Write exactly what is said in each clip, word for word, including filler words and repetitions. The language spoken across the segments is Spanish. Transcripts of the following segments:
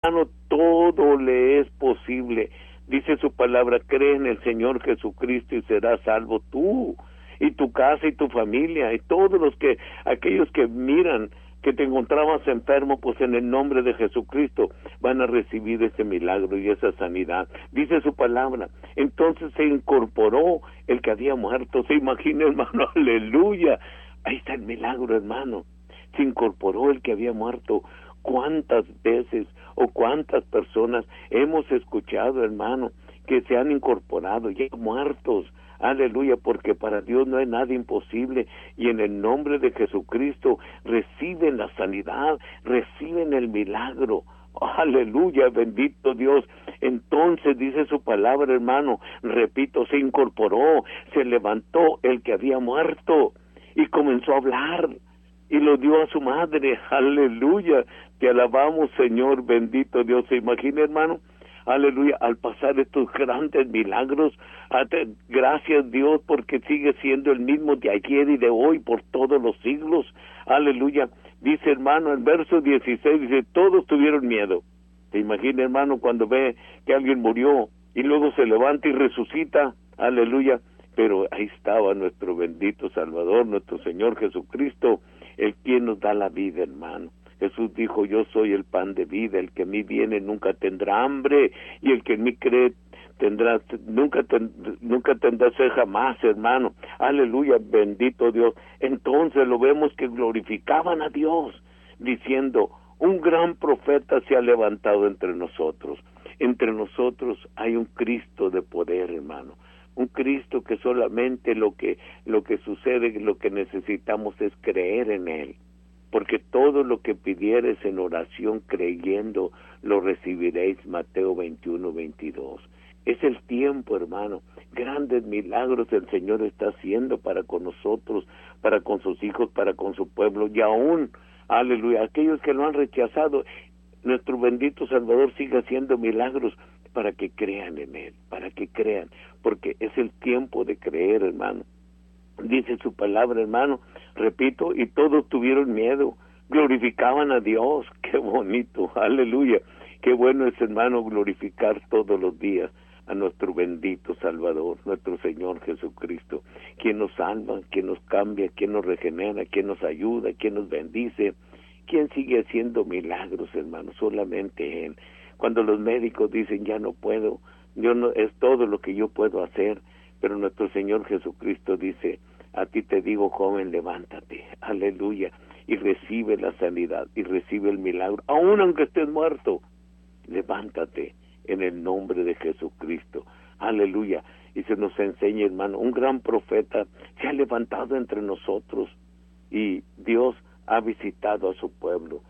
hermano, todo le es posible. Dice su palabra, cree en el Señor Jesucristo y serás salvo tú, y tu casa y tu familia, y todos los que, aquellos que miran que te encontrabas enfermo, pues en el nombre de Jesucristo van a recibir ese milagro y esa sanidad. Dice su palabra, entonces se incorporó el que había muerto. Se imagina, hermano, aleluya, ahí está el milagro, hermano. Se incorporó el que había muerto. ¿Cuántas veces o cuántas personas hemos escuchado, hermano, que se han incorporado ya muertos? Aleluya, porque para Dios no hay nada imposible, y en el nombre de Jesucristo reciben la sanidad, reciben el milagro. Aleluya, bendito Dios. Entonces dice su palabra, hermano, repito, se incorporó, se levantó el que había muerto y comenzó a hablar y lo dio a su madre. Aleluya, te alabamos, Señor, bendito Dios. ¿Se imagina, hermano? Aleluya, al pasar estos grandes milagros, gracias Dios, porque sigue siendo el mismo de ayer y de hoy por todos los siglos. Aleluya. Dice, hermano, el verso dieciséis, dice, todos tuvieron miedo. ¿Te imaginas, hermano, cuando ve que alguien murió y luego se levanta y resucita? Aleluya. Pero ahí estaba nuestro bendito Salvador, nuestro Señor Jesucristo, el quien nos da la vida, hermano. Jesús dijo, yo soy el pan de vida, el que en mí viene nunca tendrá hambre, y el que en mí cree tendrá, nunca, ten, nunca tendrá sed jamás, hermano. Aleluya, bendito Dios. Entonces lo vemos que glorificaban a Dios, diciendo, un gran profeta se ha levantado entre nosotros. Entre nosotros hay un Cristo de poder, hermano. Un Cristo que solamente lo que, lo que sucede, lo que necesitamos es creer en Él. Porque todo lo que pidieres en oración creyendo, lo recibiréis, Mateo veintiuno, veintidós. Es el tiempo, hermano. Grandes milagros el Señor está haciendo para con nosotros, para con sus hijos, para con su pueblo, y aún, aleluya, aquellos que lo han rechazado, nuestro bendito Salvador sigue haciendo milagros para que crean en Él, para que crean, porque es el tiempo de creer, hermano. Dice su palabra, hermano, repito, y todos tuvieron miedo, glorificaban a Dios. Qué bonito, aleluya. Qué bueno es, hermano, glorificar todos los días a nuestro bendito Salvador, nuestro Señor Jesucristo, quien nos salva, quien nos cambia, quien nos regenera, quien nos ayuda, quien nos bendice, quien sigue haciendo milagros, hermano, solamente Él. Cuando los médicos dicen, ya no puedo, yo no, es todo lo que yo puedo hacer, pero nuestro Señor Jesucristo dice, a ti te digo, joven, levántate, aleluya, y recibe la sanidad, y recibe el milagro, aun aunque estés muerto, levántate en el nombre de Jesucristo, aleluya. Y se nos enseña, hermano, un gran profeta se ha levantado entre nosotros, y Dios ha visitado a su pueblo.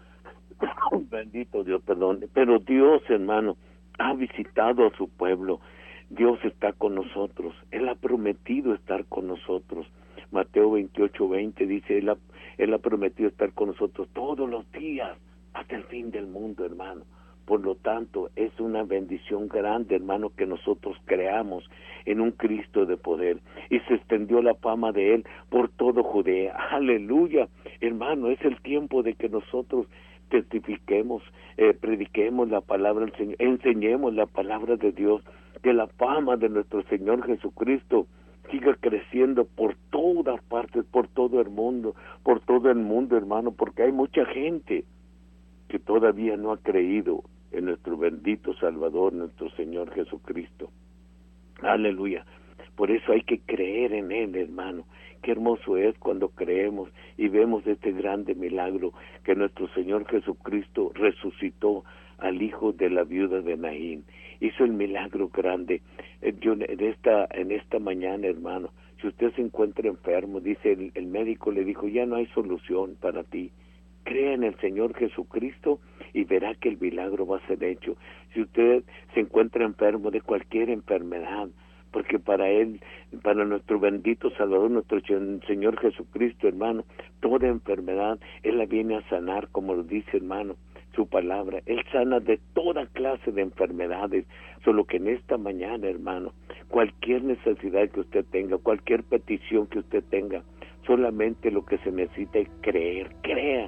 Bendito Dios, perdón, pero Dios, hermano, ha visitado a su pueblo. Dios está con nosotros, Él ha prometido estar con nosotros. Mateo veintiocho, veinte dice, Él ha, Él ha prometido estar con nosotros todos los días, hasta el fin del mundo, hermano. Por lo tanto, es una bendición grande, hermano, que nosotros creamos en un Cristo de poder. Y se extendió la fama de Él por todo Judea. Aleluya, hermano, es el tiempo de que nosotros testifiquemos, eh, prediquemos la palabra del Señor, enseñemos la palabra de Dios, que la fama de nuestro Señor Jesucristo siga creciendo por todas partes, por todo el mundo, por todo el mundo, hermano, porque hay mucha gente que todavía no ha creído en nuestro bendito Salvador, nuestro Señor Jesucristo. Aleluya. Por eso hay que creer en Él, hermano. Qué hermoso es cuando creemos y vemos este grande milagro, que nuestro Señor Jesucristo resucitó al hijo de la viuda de Naín. Hizo el milagro grande. Yo, en esta en esta mañana, hermano, si usted se encuentra enfermo, dice el, el médico le dijo, ya no hay solución para ti. Crea en el Señor Jesucristo y verá que el milagro va a ser hecho. Si usted se encuentra enfermo de cualquier enfermedad, porque para Él, para nuestro bendito Salvador, nuestro Señor Jesucristo, hermano, toda enfermedad, Él la viene a sanar, como lo dice, hermano, su palabra. Él sana de toda clase de enfermedades, solo que en esta mañana, hermano, cualquier necesidad que usted tenga, cualquier petición que usted tenga, solamente lo que se necesita es creer, crea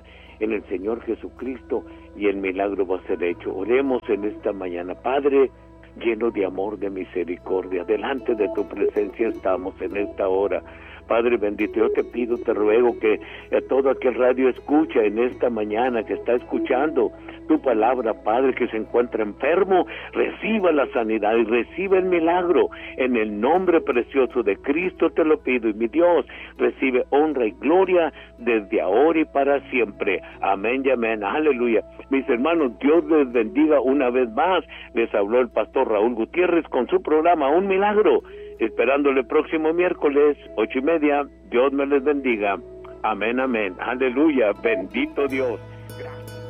en el Señor Jesucristo y el milagro va a ser hecho. Oremos en esta mañana. Padre, lleno de amor, de misericordia, delante de tu presencia estamos en esta hora. Padre bendito, yo te pido, te ruego que a todo aquel radio escucha en esta mañana, que está escuchando tu palabra, Padre, que se encuentra enfermo, reciba la sanidad y reciba el milagro. En el nombre precioso de Cristo te lo pido, y mi Dios, recibe honra y gloria desde ahora y para siempre. Amén y amén. Aleluya. Mis hermanos, Dios les bendiga una vez más. Les habló el pastor Raúl Gutiérrez con su programa Un Milagro, esperándole el próximo miércoles, ocho y media. Dios me les bendiga. Amén, amén. Aleluya. Bendito Dios.